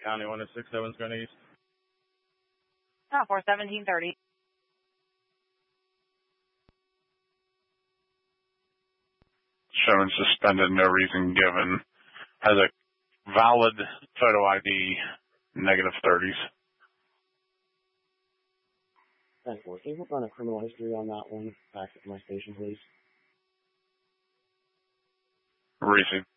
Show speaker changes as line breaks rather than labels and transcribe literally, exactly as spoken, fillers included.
County one oh six seven's going east.
Oh, four seventeen thirty.
Showing suspended, no reason given. Has a valid photo I D, negative thirties.
ten four. Can you run a criminal history on that one? Back to my station, please.
Received.